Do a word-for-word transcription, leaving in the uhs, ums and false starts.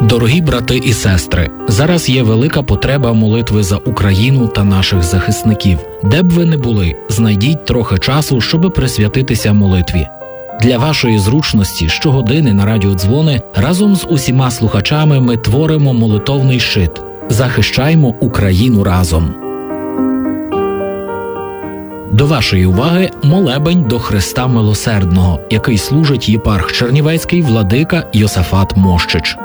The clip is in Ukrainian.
Дорогі брати і сестри, зараз є велика потреба молитви за Україну та наших захисників. Де б ви не були, знайдіть трохи часу, щоб присвятитися молитві. Для вашої зручності щогодини на радіодзвони разом з усіма слухачами ми творимо молитовний щит. Захищаймо Україну разом. До вашої уваги молебень до Христа Милосердного, який служить єпарх Чернівецький владика Йосафат Мощич.